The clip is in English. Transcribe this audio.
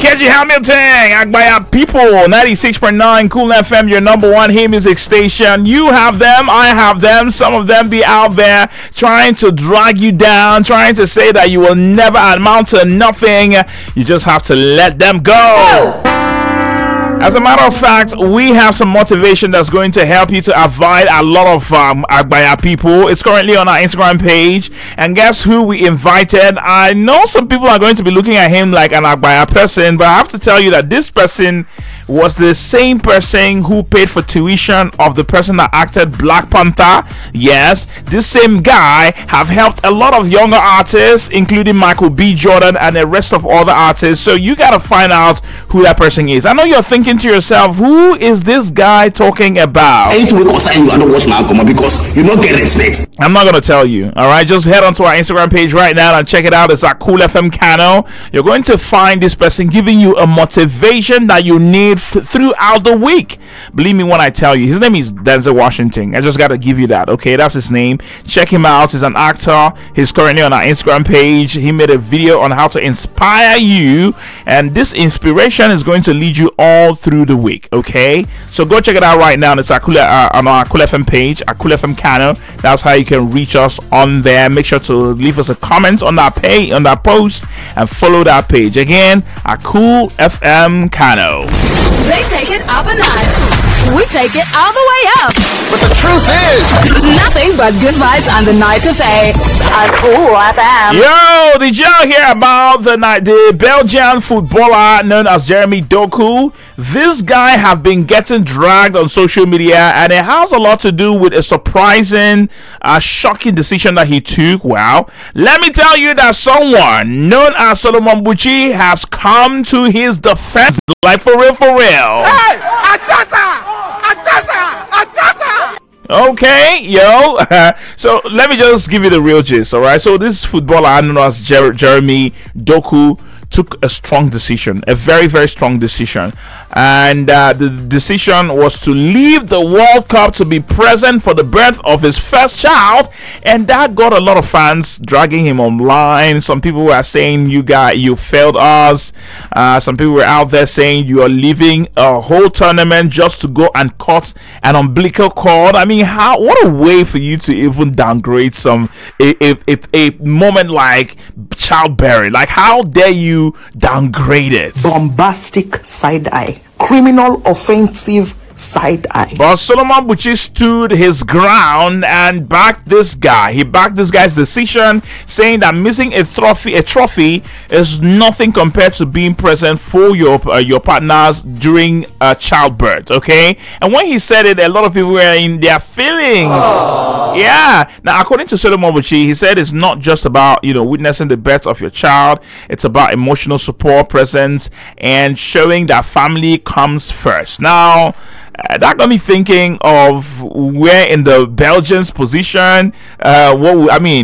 Keji Hamilton, Agbaya people, 96.9 Cool FM, your number one hit music station. You have them, I have them. Some of them be out there trying to drag you down, trying to say that you will never amount to nothing. You just have to let them go. As a matter of fact, we have some motivation that's going to help you to avoid a lot of Agbaya people. It's currently on our Instagram page. And guess who we invited? I know some people are going to be looking at him like an Agbaya person, but I have to tell you that this person was the same person who paid for tuition of the person that acted Black Panther. Yes, this same guy have helped a lot of younger artists, including Michael B. Jordan and the rest of other artists. So you got to find out who that person is. I know you're thinking to yourself, who is this guy talking about? Anything will concern you, I don't watch my Agoma because you don't get respect. I'm not going to tell you. All right, just head onto our Instagram page right now and check it out. It's at Cool FM Kano. You're going to find this person giving you a motivation that you need throughout the week. Believe me when I tell you, his name is Denzel Washington. I just got to give you that. Okay, that's his name. Check him out. He's an actor. He's currently on our Instagram page. He made a video on how to inspire you, and this inspiration is going to lead you all through the week. Okay, so go check it out right now. It's on our Cool FM page, at Cool FM Kano. That's how you can reach us on there. Make sure to leave us a comment on that page, on that post, and follow that page again at Cool FM Kano. They take it up a notch. We take it all the way up. But the truth is, nothing but good vibes on the night cafe on Cool FM. Yo, did y'all hear about the Belgian footballer known as Jeremy Doku? This guy have been getting dragged on social media, and it has a lot to do with a surprising, shocking decision that he took. Well, let me tell you that someone known as Solomon Buchi has come to his defense. Like for real, for real. hey, Atasa! Okay, yo. So let me just give you the real gist, all right? So this footballer known as Jeremy Doku took a strong decision, a very, very strong decision. And the decision was to leave the World Cup to be present for the birth of his first child. And that got a lot of fans dragging him online. Some people were saying, you failed us. Some people were out there saying you are leaving a whole tournament just to go and cut an umbilical cord. I mean, what a way for you to even downgrade a moment like childbearing. Like, how dare you downgrade it? Bombastic side eye, criminal offensive side eye. But Solomon Buchi stood his ground and backed this guy. He backed this guy's decision, saying that missing a trophy is nothing compared to being present for your partners during childbirth. Okay, and when he said it, a lot of people were in their feelings. Aww. Yeah. Now, according to Solomon Buchi, he said it's not just about witnessing the birth of your child. It's about emotional support, presence, and showing that family comes first. Now, that got me thinking of where in the Belgians' position.